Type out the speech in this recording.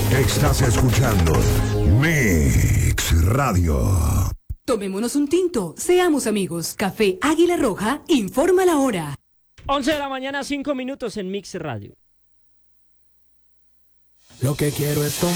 Estás escuchando Mix Radio. Tomémonos un tinto, seamos amigos. Café Águila Roja informa la hora. 11 de la mañana, 5 minutos en Mix Radio. Lo que quiero es tomar.